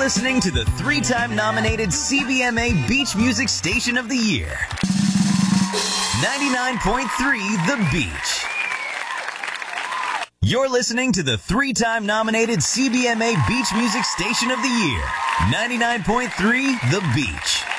listening to the 3-time nominated CBMA Beach Music Station of the Year. 99.3 The Beach. You're listening to the 3-time nominated CBMA Beach Music Station of the Year. 99.3 The Beach.